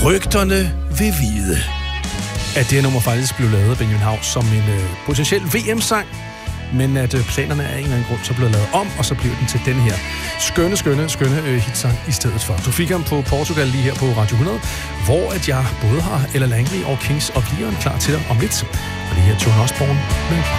Rygterne vil vide, at det her nummer faktisk blev lavet af Benjamin Haus som en potentiel VM-sang, men at planerne af en eller anden grund så blev lavet om, og så blev den til den her skønne hitsang i stedet for. Du fik ham på Portugal lige her på Radio 100, hvor at jeg både har Ella Langley og Kings of Leon klar til dig om lidt. Og det her Joan Osborne med